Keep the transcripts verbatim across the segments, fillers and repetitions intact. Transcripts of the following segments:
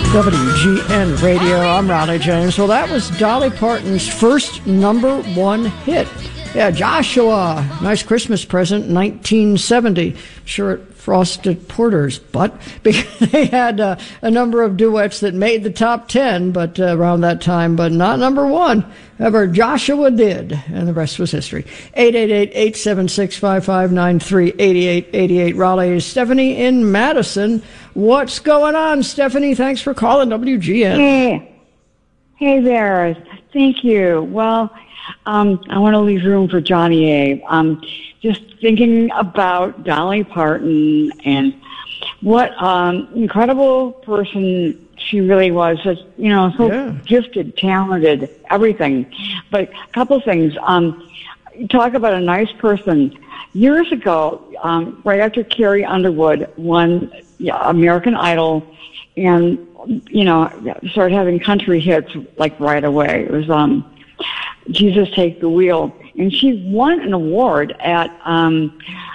W G N Radio. I'm Ronnie James. Well, that was Dolly Parton's first number one hit. Yeah, Joshua. Nice Christmas present, nineteen seventy. Sure it frosted Porter's butt, because they had uh, a number of duets that made the top ten, but uh, around that time, but not number one. However, Joshua did, and the rest was history. eight eight eight, eight seven six, five five nine three, eight eight eight eight. Raleigh. Stephanie in Madison. What's going on, Stephanie? Thanks for calling W G N. Hey, hey there. Thank you. Well, um, I want to leave room for Johnny A. Um, just thinking about Dolly Parton and what um incredible person she really was. Such, you know, so yeah. gifted, talented, everything. But a couple things. Um, talk about a nice person. Years ago, um, right after Carrie Underwood won yeah, American Idol, and you know, started having country hits like right away. It was um, Jesus Take the Wheel, and she won an award at um,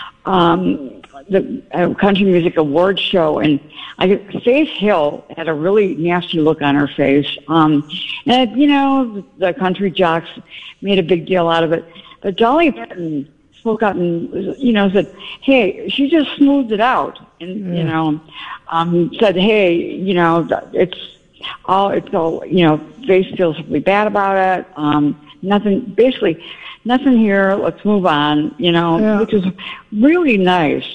um, the uh, Country Music Awards show. And I Faith Hill had a really nasty look on her face, um, and you know, the country jocks made a big deal out of it. But Dolly Parton spoke out and, you know, said, hey, she just smoothed it out. And, yeah. you know, um, said, hey, you know, it's all, it's all, you know, Faith feels really bad about it. Um, nothing, basically, nothing here. Let's move on, you know, yeah. which is really nice.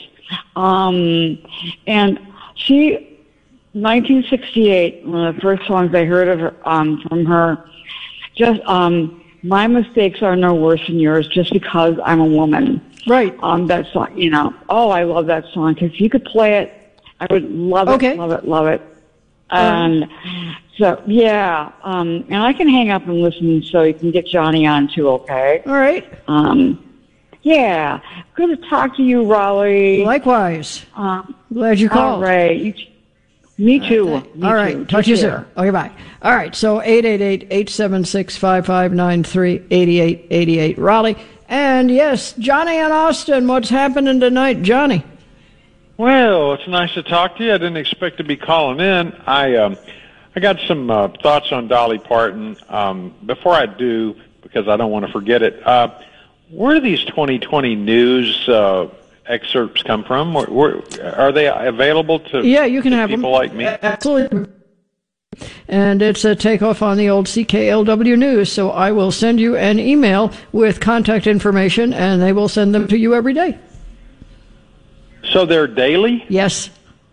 Um, and she, nineteen sixty-eight, one of the first songs I heard of her, um, from her, just, um, my mistakes are no worse than yours just because I'm a woman. Right. Um, that song, you know. Oh, I love that song. Because if you could play it, I would love it, okay. love it, love it. And um, so, yeah. Um, and I can hang up and listen so you can get Johnny on too, okay? All right. Um, yeah. Good to talk to you, Raleigh. Likewise. Um, Glad you called. All right. You Me too. All right. Me All right. too. Talk to you soon. Okay, bye. All right. So eight eight eight, eight seven six, five five nine three, eight eight eight eight. Raleigh. And yes, Johnny and Austin, what's happening tonight, Johnny? Well, it's nice to talk to you. I didn't expect to be calling in. I um, I got some uh, thoughts on Dolly Parton. Um, before I do, because I don't want to forget it, uh, where do these twenty twenty news uh excerpts come from? Where, where, are they available to yeah, you can have people them. like me? Absolutely. And it's a takeoff on the old C K L W News, so I will send you an email with contact information, and they will send them to you every day. So they're daily? Yes.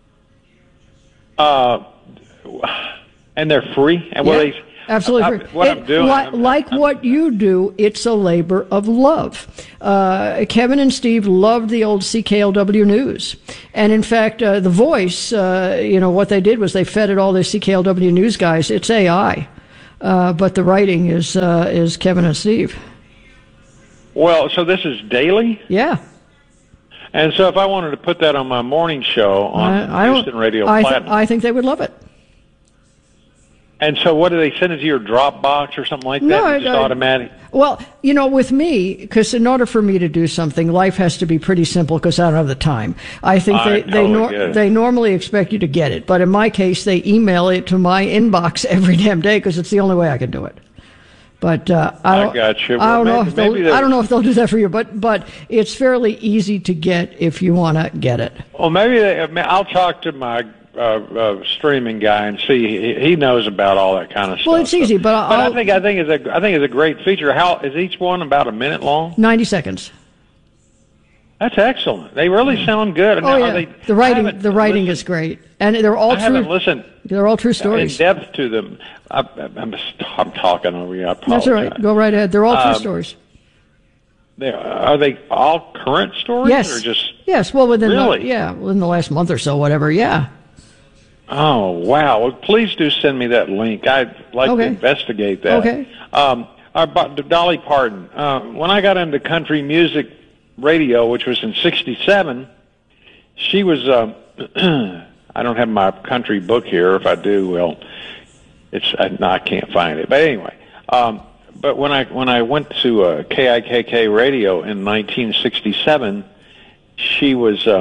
Uh, and they're free? And yeah. will they... Absolutely. I, what it, I'm doing, like, I'm, like I'm, what you do, it's a labor of love. Uh, Kevin and Steve loved the old C K L W News. And in fact, uh, The Voice, uh, you know, what they did was they fed it all the C K L W News guys. It's A I. Uh, but the writing is uh, is Kevin and Steve. Well, so this is daily? Yeah. And so if I wanted to put that on my morning show on I, I Houston Radio I th- Platinum. I think they would love it. And so what do they send it to your Dropbox or something like that? No, It's just I, automatic? Well, you know, with me, because in order for me to do something, life has to be pretty simple because I don't have the time. I think I they totally they, nor- get it. they normally expect you to get it. But in my case, they email it to my inbox every damn day because it's the only way I can do it. But uh, I, don't, I got you. I don't Well, know maybe- if they'll, maybe I don't know if they'll do that for you, but but it's fairly easy to get if you want to get it. Well, maybe they, I'll talk to my uh, uh, streaming guy and see. He, he knows about all that kind of stuff. Well, it's easy, but, but I'll, I think I think it's a I think it's a great feature. How is each one about a minute long? ninety seconds. That's excellent. They really sound good. Oh yeah, they, the writing the writing listened, is great, and they're all I true. haven't listened. They're all true stories. In depth to them. I, I'm, I'm talking over you. I apologize. That's all right. Go right ahead. They're all true Um, stories. They, are they all current stories? Yes. Or just yes. Well, within really? the, yeah, within the last month or so, whatever. Yeah. Oh wow! Well, please do send me that link. I'd like Okay. to investigate that. Okay. Um, about Dolly Parton. Uh, when I got into country music radio, which was in sixty-seven, she was. Uh, I don't have my country book here. If I do, well, it's I, no, I can't find it. But anyway, um, but when I when I went to uh, K I K K radio in nineteen sixty-seven, she was um,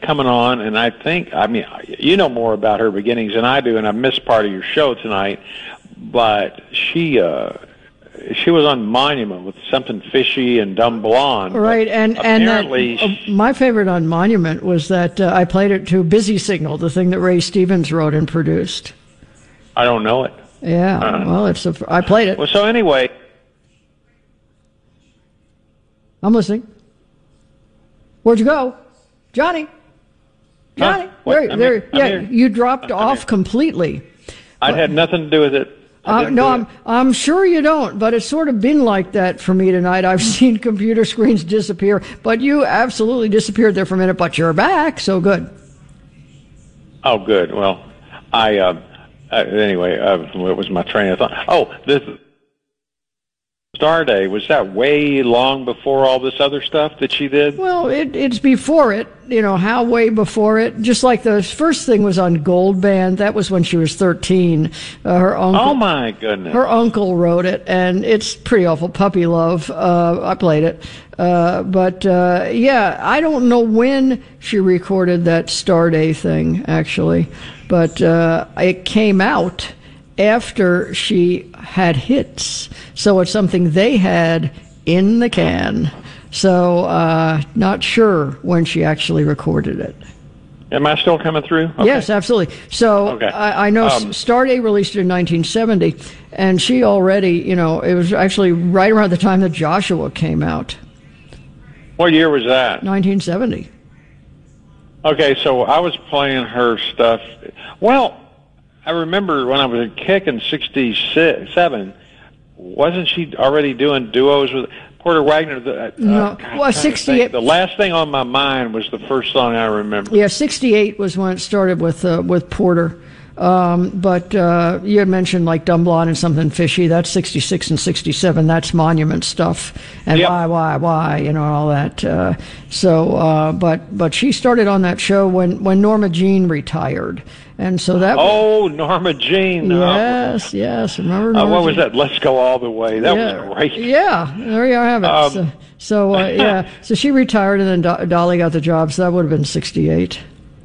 coming on, and I think, I mean, you know more about her beginnings than I do, and I missed part of your show tonight, but she uh, she was on Monument with Something Fishy and Dumb Blonde. Right, and apparently, and that, uh, my favorite on Monument was that uh, I played it to Busy Signal, the thing that Ray Stevens wrote and produced. I don't know it. Yeah, uh, well, it's a, I played it. Well, so anyway. I'm listening. Where'd you go? Johnny? Johnny? Huh? What? There, there, here. yeah, here. you dropped I'm off here. completely. I had nothing to do with it. Uh, no, I'm I'm sure you don't, but it's sort of been like that for me tonight. I've seen computer screens disappear, but you absolutely disappeared there for a minute, but you're back, so good. Oh, good. Well, I, uh, uh, anyway, uh, what was my train of thought? Oh, this Star Day, was that way long before all this other stuff that she did? Well, it, it's before it, you know, how way before it. Just like the first thing was on Gold Band. That was when she was thirteen. Uh, her uncle, oh, my goodness. Her uncle wrote it, and it's pretty awful. Puppy Love. Uh, I played it. Uh, but, uh, yeah, I don't know when she recorded that Star Day thing, actually. But uh, it came out after she had hits. So it's something they had in the can. So uh, not sure when she actually recorded it. Am I still coming through? Okay. Yes, absolutely. So okay. I, I know um, Starday released it in nineteen seventy, and she already, you know, it was actually right around the time that Joshua came out. What year was that? nineteen seventy. Okay, so I was playing her stuff. Well, I remember when I was a Kick in sixty-seven, wasn't she already doing duos with Porter Wagoner? The, uh, no, God, well, sixty-eight. The last thing on my mind was the first song I remember. Yeah, sixty-eight was when it started with uh, with Porter. Um, but uh, you had mentioned like Dumb Blonde and Something Fishy. That's sixty-six and sixty-seven. That's Monument stuff. And yep. why, why, why, you know, all that. Uh, so, uh, but but she started on that show when, when Norma Jean retired. And so that Oh, Norma Jean. Yes, yes. Remember Norma uh, What was Jean? that? Let's Go All the Way. That yeah. was great. Yeah, there you have it. Um, so, so uh, yeah. So she retired and then Do- Dolly got the job. So that would have been sixty-eight.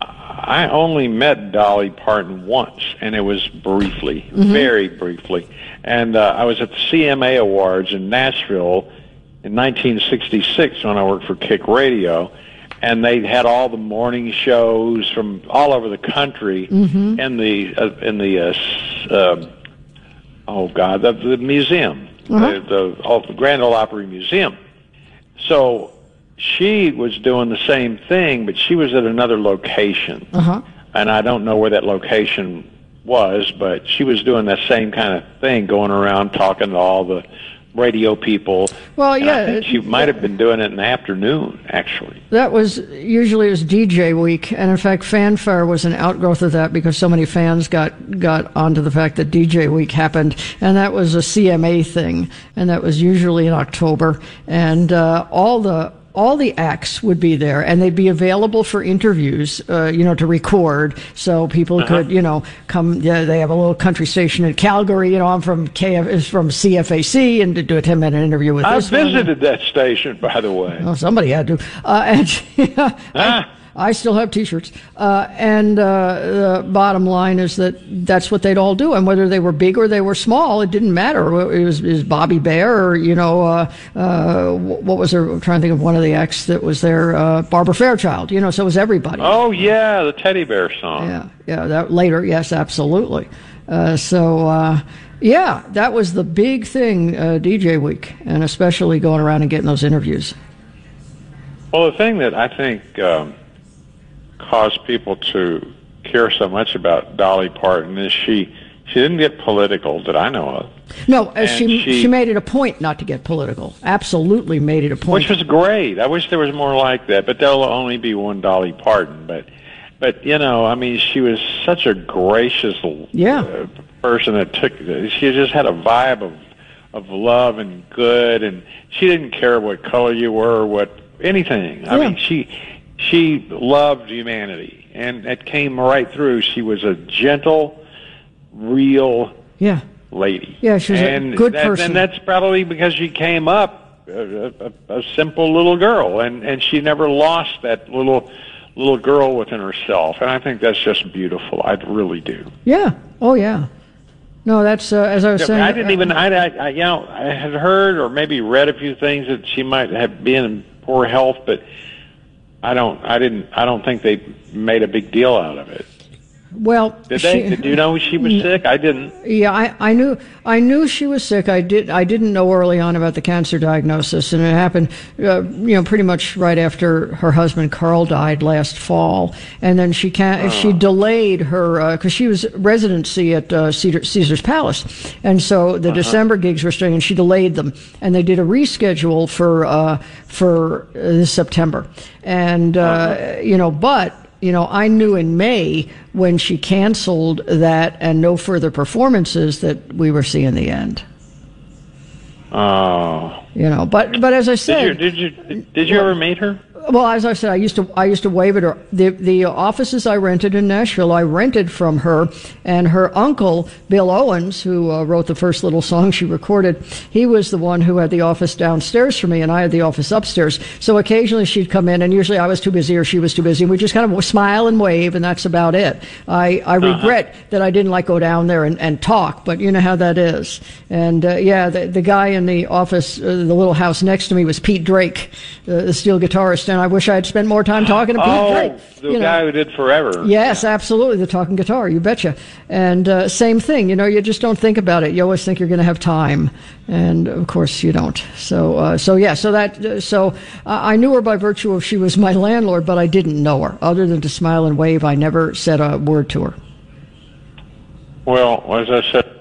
I only met Dolly Parton once, and it was briefly, mm-hmm. very briefly. And uh, I was at the C M A Awards in Nashville in nineteen sixty-six when I worked for Kick Radio, and they had all the morning shows from all over the country mm-hmm. in the uh, in the uh, uh, oh God, the, the museum, uh-huh. the, the, oh, the Grand Ole Opry Museum. So she was doing the same thing, but she was at another location. Uh-huh. And I don't know where that location was, but she was doing that same kind of thing, going around talking to all the radio people. Well, and yeah. I think she might have been doing it in the afternoon, actually. That was, usually it was D J week, and in fact, Fanfare was an outgrowth of that because so many fans got, got onto the fact that D J week happened, and that was a C M A thing, and that was usually in October, and uh, all the all the acts would be there, and they'd be available for interviews, uh, you know, to record, so people uh-huh. could, you know, come. Yeah, they have a little country station in Calgary. You know, I'm from K F, from C F A C, and to do a ten minute interview with. I this visited one. that station, by the way. Oh, somebody had to. Uh, and yeah, ah. I, I still have T-shirts. Uh, and uh, the bottom line is that that's what they'd all do, and whether they were big or they were small, it didn't matter. It was, it was Bobby Bear, or you know, uh, uh, what was there? I'm trying to think of one of the acts that was there. Uh, Barbara Fairchild. You know, so it was everybody. Oh yeah, the Teddy Bear song. Yeah, yeah. That later, yes, absolutely. Uh, so. Uh, Yeah, that was the big thing, uh, D J week, and especially going around and getting those interviews. Well, the thing that I think um, caused people to care so much about Dolly Parton is she she didn't get political that I know of. No, uh, she, she she made it a point not to get political. Absolutely made it a point. Which was great. I wish there was more like that, but there'll only be one Dolly Parton. But, but you know, I mean, she was such a gracious yeah. uh, person that took, she just had a vibe of of love and good, and she didn't care what color you were or what anything. I yeah. mean, she she loved humanity, and it came right through. She was a gentle, real yeah. lady. Yeah, she was and a good that, person. And that's probably because she came up a, a, a simple little girl, and and she never lost that little little girl within herself, and I think that's just beautiful. I really do. Yeah. Oh, yeah. No, that's uh, as I was yeah, saying. I didn't even. I, I, I, you know, I had heard or maybe read a few things that she might have been in poor health, but I don't. I didn't. I don't think they made a big deal out of it. Well, did they? She, did you know she was sick? I didn't. Yeah, I, I knew. I knew she was sick. I did. I didn't know early on about the cancer diagnosis, and it happened, uh, you know, pretty much right after her husband Carl died last fall. And then she can oh. she delayed her because uh, she was residency at uh, Cedar, Caesar's Palace, and so the uh-huh. December gigs were starting, and she delayed them, and they did a reschedule for uh, for uh, this September, and uh, uh-huh. you know, but. You know, I knew in May when she canceled that and no further performances that we were seeing the end. Oh. You know, but but as I said, did you did you, did you well, ever meet her? Well, as I said, I used to I used to wave at her. The the offices I rented in Nashville, I rented from her, and her uncle Bill Owens, who uh, wrote the first little song she recorded, he was the one who had the office downstairs for me, and I had the office upstairs. So occasionally she'd come in, and usually I was too busy or she was too busy, and we just kind of smile and wave, and that's about it. I I uh-huh. regret that I didn't like go down there and, and talk, but you know how that is. And uh, yeah, the the guy in the office, uh, the little house next to me, was Pete Drake, uh, the steel guitarist. And I wish I had spent more time talking to Pete oh, Drake. the you guy know. who did Forever. Yes, yeah. absolutely, the talking guitar, you betcha. And uh, same thing, you know, you just don't think about it. You always think you're going to have time, and of course you don't. So, uh, so yeah, so that, uh, so uh, I knew her by virtue of she was my landlord, but I didn't know her. Other than to smile and wave, I never said a word to her. Well, as I said,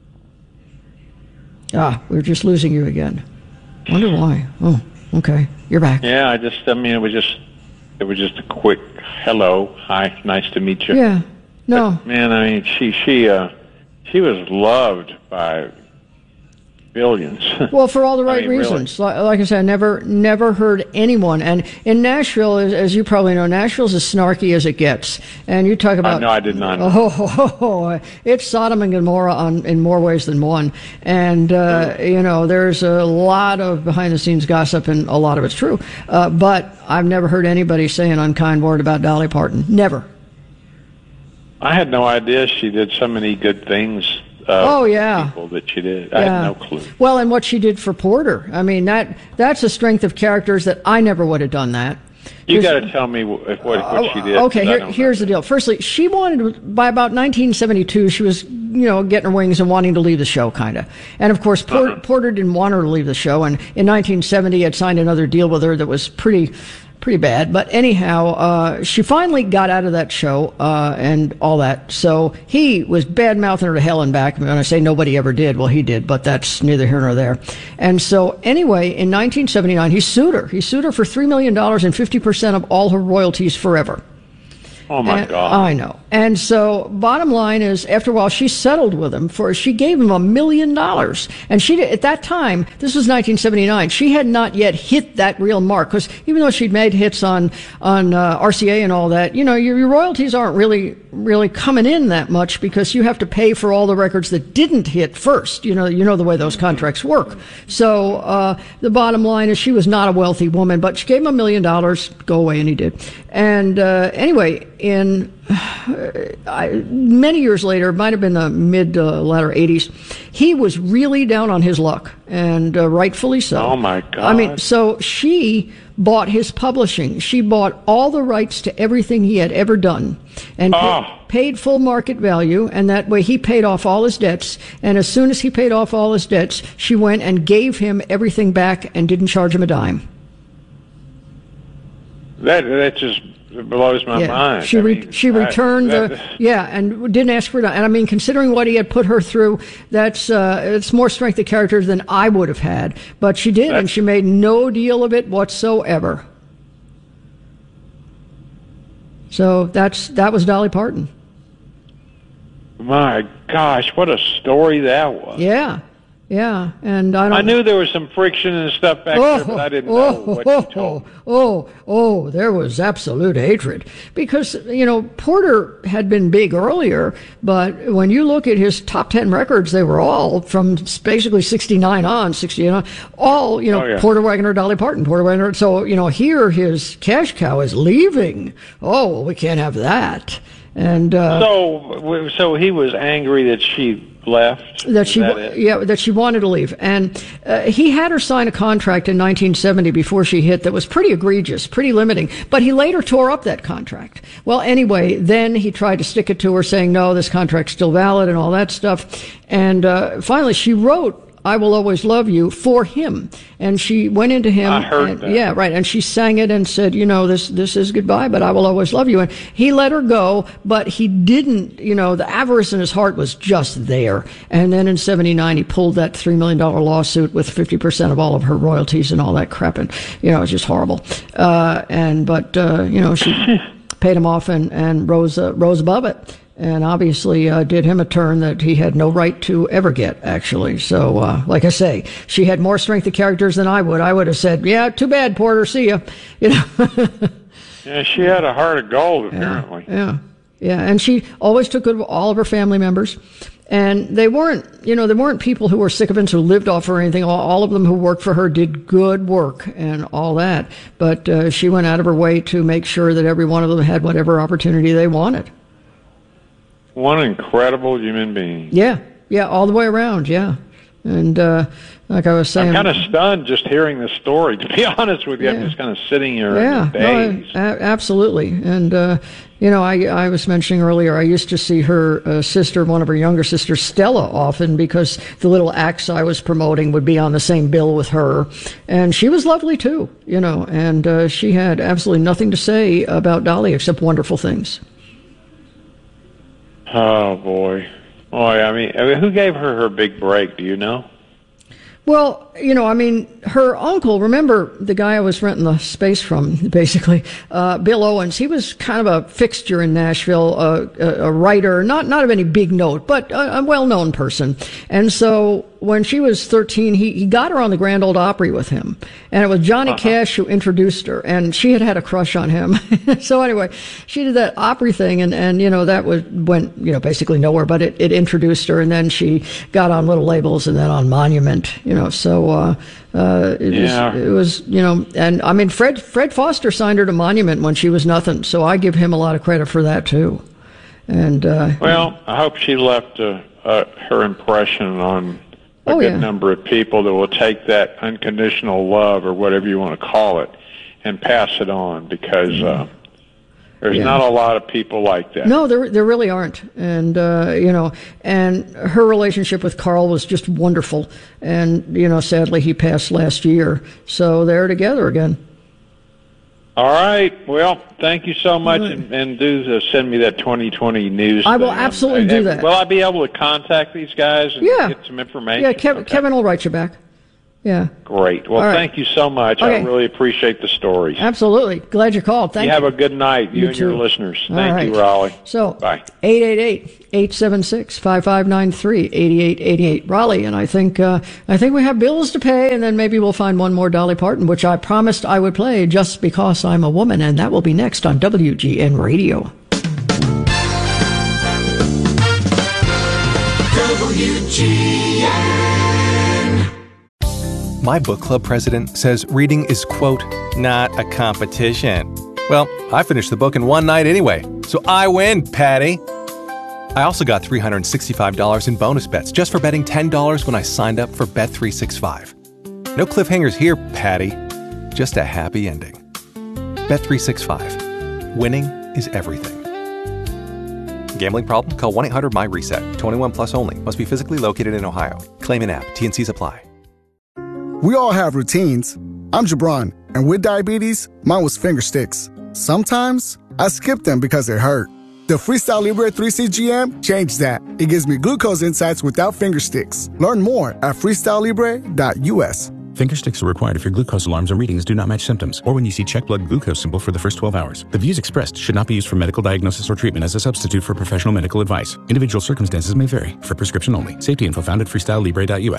ah, we're just losing you again. Wonder why? Oh. Okay, you're back. Yeah, I just, I mean, it was just, it was just a quick hello, hi, nice to meet you. Yeah, no. But, man, I mean, she, she, uh, she was loved by billions. Well, for all the right I mean, reasons. Really. Like, like I said, I never, never heard anyone. And in Nashville, as, as you probably know, Nashville's as snarky as it gets. And you talk about. Uh, no, I did not know. Oh, oh, oh, it's Sodom and Gomorrah on, in more ways than one. And, uh, oh. you know, there's a lot of behind the scenes gossip, and a lot of it's true. Uh, but I've never heard anybody say an unkind word about Dolly Parton. Never. I had no idea she did so many good things. Uh, oh yeah, people that she did. I yeah. had no clue. Well, and what she did for Porter. I mean, that that's a strength of characters that I never would have done that. You got to tell me what, what, what she did. Okay, here, here's the deal. Firstly, she wanted, by about nineteen seventy-two, she was, you know, getting her wings and wanting to leave the show, kind of. And of course, Por- uh-huh. Porter didn't want her to leave the show. And in nineteen seventy, had signed another deal with her that was pretty. Pretty bad, but anyhow, uh, she finally got out of that show uh, and all that. So he was bad-mouthing her to hell and back. When I say nobody ever did, well, he did, but that's neither here nor there. And so anyway, in nineteen seventy-nine, he sued her. He sued her for three million dollars and fifty percent of all her royalties forever. Oh, my and, God. I know. And so bottom line is, after a while, she settled with him for, she gave him a million dollars. And she, at that time, this was nineteen seventy-nine, she had not yet hit that real mark. Because even though she'd made hits on, on uh, R C A and all that, you know, your, your royalties aren't really, really coming in that much because you have to pay for all the records that didn't hit first. You know, you know the way those contracts work. So uh, the bottom line is she was not a wealthy woman, but she gave him a million dollars, go away, and he did. And uh, anyway, in I, many years later, it might have been the mid uh, latter eighties, he was really down on his luck, and uh, rightfully so. Oh my God! I mean, so she bought his publishing. She bought all the rights to everything he had ever done, and oh. pa- paid full market value. And that way, he paid off all his debts. And as soon as he paid off all his debts, she went and gave him everything back and didn't charge him a dime. That that just blows my yeah. mind. She re- I mean, she returned I, that, the yeah, and didn't ask for it. And I mean, considering what he had put her through, that's uh, it's more strength of character than I would have had. But she did, and she made no deal of it whatsoever. So that's that was Dolly Parton. My gosh, what a story that was! Yeah. Yeah, and I don't. I knew there was some friction and stuff back oh, there, but I didn't oh, know what oh, you told me. Oh, oh, there was absolute hatred because, you know, Porter had been big earlier, but when you look at his top ten records, they were all from basically sixty-nine on, sixty on, all, you know, oh, yeah. Porter Wagoner, Dolly Parton, Porter Wagoner. So, you know, here his cash cow is leaving. Oh, well, we can't have that. And uh, so, so he was angry that she left. That she, that yeah, that she wanted to leave, and uh, he had her sign a contract in nineteen seventy before she hit that was pretty egregious, pretty limiting. But he later tore up that contract. Well, anyway, then he tried to stick it to her, saying no, this contract's still valid and all that stuff. And uh, finally, she wrote "I Will Always Love You" for him, and she went into him. I heard and, that. Yeah, right. And she sang it and said, "You know, this this is goodbye, but I will always love you." And he let her go, but he didn't. You know, the avarice in his heart was just there. And then in seventy-nine, he pulled that three million dollar lawsuit with fifty percent of all of her royalties and all that crap. And you know, it's just horrible. Uh, and but uh, you know, she paid him off and and rose uh, rose above it. And obviously uh, did him a turn that he had no right to ever get, actually. So, uh, like I say, she had more strength of characters than I would. I would have said, yeah, too bad, Porter, see ya. You know. Yeah, she had a heart of gold, apparently. Yeah, yeah, yeah. And she always took good of all of her family members. And they weren't, you know, they weren't people who were sycophants who lived off her or anything. All, all of them who worked for her did good work and all that. But uh, she went out of her way to make sure that every one of them had whatever opportunity they wanted. One incredible human being. Yeah, yeah, all the way around, yeah. And uh, like I was saying, I'm kind of stunned just hearing the story, to be honest with you. Yeah. I'm just kind of sitting here yeah, in daze. no, a- absolutely. And, uh, you know, I, I was mentioning earlier, I used to see her uh, sister, one of her younger sisters, Stella, often because the little acts I was promoting would be on the same bill with her. And she was lovely, too, you know, and uh, she had absolutely nothing to say about Dolly except wonderful things. Oh, boy. Boy, I mean, I mean, who gave her her big break? Do you know? Well, you know, I mean, her uncle, remember the guy I was renting the space from, basically, uh, Bill Owens, he was kind of a fixture in Nashville, uh, a, a writer, not, not of any big note, but a, a well-known person. And so when she was thirteen, he, he got her on the Grand Ole Opry with him. And it was Johnny uh-huh. Cash who introduced her, and she had had a crush on him. So anyway, she did that Opry thing, and, and you know, that was, went, you know, basically nowhere, but it, it introduced her, and then she got on little labels and then on Monument, you know, so, uh, uh, it, yeah. was, it was, you know, and I mean, Fred, Fred Foster signed her to Monument when she was nothing, so I give him a lot of credit for that, too. And, uh, well, I hope she left uh, uh, her impression on a oh, good yeah. number of people that will take that unconditional love, or whatever you want to call it, and pass it on, because uh, there's yeah. not a lot of people like that. No, there there really aren't. And, uh, you know, and her relationship with Carl was just wonderful. And, you know, sadly he passed last year. So they're together again. All right. Well, thank you so much, right. and, and do uh, send me that twenty twenty news. I will thing. absolutely I, do I, that. Will I be able to contact these guys and yeah. get some information? Yeah, Kev- okay. Kevin will write you back. Yeah. Great. Well, right. thank you so much. Okay. I really appreciate the stories. Absolutely. Glad you called. Thank you. You have a good night, you, you and too. your listeners. All Thank right. you, Raleigh. So, Bye. eight eight eight, eight seven six, five five nine three, eight eight eight eight, Raleigh. And I think, uh, I think we have bills to pay, and then maybe we'll find one more Dolly Parton, which I promised I would play just because I'm a woman, and that will be next on W G N Radio. W G N. My book club president says reading is, quote, not a competition. Well, I finished the book in one night anyway, so I win, Patty. I also got three hundred sixty-five dollars in bonus bets just for betting ten dollars when I signed up for Bet three sixty-five. No cliffhangers here, Patty. Just a happy ending. Bet three sixty-five. Winning is everything. Gambling problem? Call one eight hundred M Y reset. twenty-one plus only. Must be physically located in Ohio. Claim in app. T and C's apply. We all have routines. I'm Jabron, and with diabetes, mine was finger sticks. Sometimes I skip them because it hurt. The Freestyle Libre three C G M changed that. It gives me glucose insights without finger sticks. Learn more at freestyle libre dot U S. Finger sticks are required if your glucose alarms or readings do not match symptoms, or when you see check blood glucose symbol for the first twelve hours. The views expressed should not be used for medical diagnosis or treatment as a substitute for professional medical advice. Individual circumstances may vary. For prescription only. Safety info found at freestyle libre dot U S.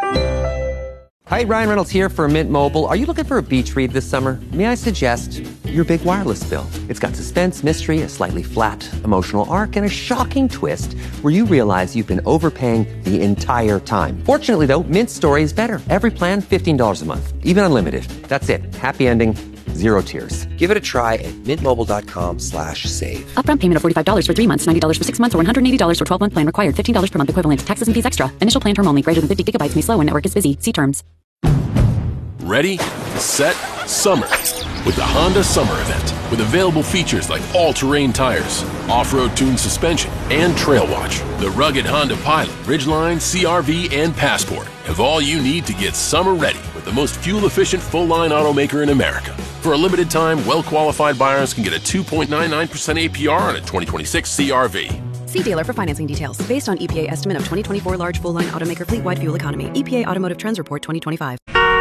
Hi, Ryan Reynolds here for Mint Mobile. Are you looking for a beach read this summer? May I suggest your big wireless bill? It's got suspense, mystery, a slightly flat emotional arc, and a shocking twist where you realize you've been overpaying the entire time. Fortunately, though, Mint's story is better. Every plan, fifteen dollars a month. Even unlimited. That's it. Happy ending. Zero tears. Give it a try at mintmobile.com slash save. Upfront payment of forty-five dollars for three months, ninety dollars for six months, or one hundred eighty dollars for twelve-month plan required. fifteen dollars per month equivalent. Taxes and fees extra. Initial plan term only. Greater than fifty gigabytes may slow when network is busy. See terms. Ready, set, summer. With the Honda Summer Event. With available features like all-terrain tires, off-road tuned suspension, and Trail Watch. The rugged Honda Pilot, Ridgeline, C R V, and Passport have all you need to get summer ready with the most fuel-efficient full-line automaker in America. For a limited time, well-qualified buyers can get a two point nine nine percent A P R on a twenty twenty-six C R V. See dealer for financing details. Based on E P A estimate of twenty twenty-four large full-line automaker fleet-wide fuel economy. E P A Automotive Trends Report twenty twenty-five.